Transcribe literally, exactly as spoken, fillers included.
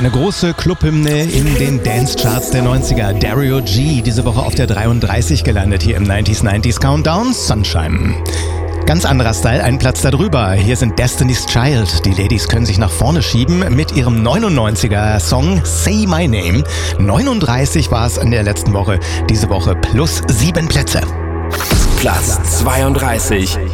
eine große Clubhymne in den Dance-Charts der neunziger. Dario G, diese Woche auf der dreiunddreißig gelandet hier im neunziger neunziger Countdown, Sunshine. Ganz anderer Style, einen Platz darüber. Hier sind Destiny's Child. Die Ladies können sich nach vorne schieben mit ihrem neunundneunziger Song Say My Name. neununddreißig war es in der letzten Woche. Diese Woche plus sieben Plätze. Platz zweiunddreißig.